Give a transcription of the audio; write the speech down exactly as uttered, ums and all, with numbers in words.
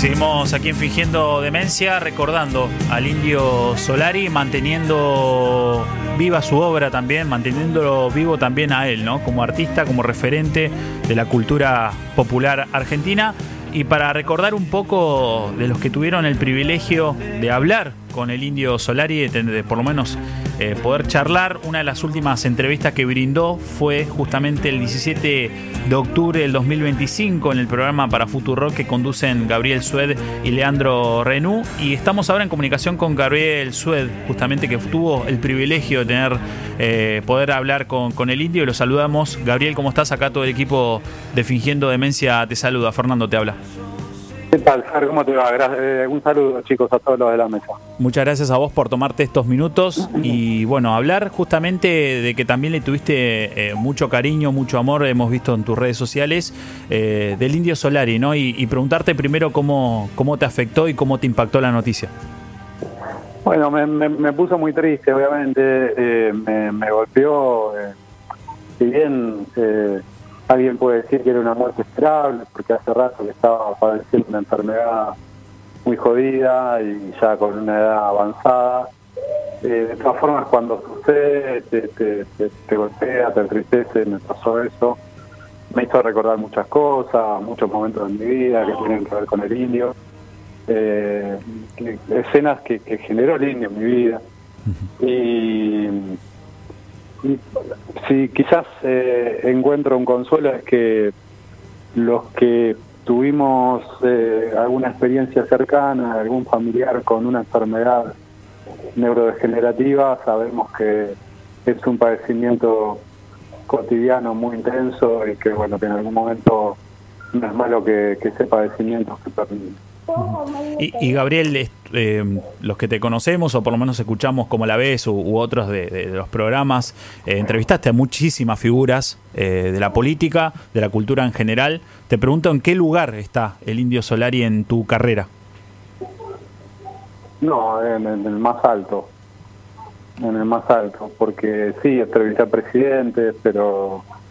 Seguimos aquí en Fingiendo Demencia, recordando al Indio Solari, manteniendo viva su obra también, manteniéndolo vivo también a él, ¿no? Como artista, como referente de la cultura popular argentina. Y para recordar un poco de los que tuvieron el privilegio de hablar con el Indio Solari, de, de por lo menos eh, poder charlar, una de las últimas entrevistas que brindó fue justamente el diecisiete de octubre del dos mil veinticinco en el programa para Futurock que conducen Gabriel Sued y Leandro Renú. Y estamos ahora en comunicación con Gabriel Sued, justamente que tuvo el privilegio de tener eh, poder hablar con, con el Indio. Y lo saludamos. Gabriel, ¿cómo estás? Acá todo el equipo de Fingiendo Demencia te saluda. Fernando te habla. ¿Qué tal, Fer? ¿Cómo te va? Gracias. Eh, un saludo, chicos, a todos los de la mesa. Muchas gracias a vos por tomarte estos minutos y, bueno, hablar justamente de que también le tuviste eh, mucho cariño, mucho amor, hemos visto en tus redes sociales, eh, del Indio Solari, ¿no? Y, y preguntarte primero cómo, cómo te afectó y cómo te impactó la noticia. Bueno, me, me, me puso muy triste, obviamente, eh, me, me golpeó, eh, si bien... Eh, Alguien puede decir que era una muerte esperable, porque hace rato que estaba padeciendo una enfermedad muy jodida y ya con una edad avanzada. Eh, de todas formas, cuando sucede, te, te, te, te golpea, te entristece, me pasó eso. Me hizo recordar muchas cosas, muchos momentos de mi vida que tienen que ver con el Indio. Eh, que, escenas que, que generó el Indio en mi vida. Y... Y si quizás eh, encuentro un consuelo es que los que tuvimos eh, alguna experiencia cercana, algún familiar con una enfermedad neurodegenerativa, sabemos que es un padecimiento cotidiano muy intenso y que bueno, que en algún momento no es malo que, que ese padecimiento se termine. Y, y Gabriel, eh, los que te conocemos o por lo menos escuchamos como La Vez u, u otros de, de, de los programas, eh, entrevistaste a muchísimas figuras eh, de la política, de la cultura en general. Te pregunto, ¿en qué lugar está el Indio Solari en tu carrera? No, en, en el más alto, en el más alto, porque sí, entrevisté a presidentes, pero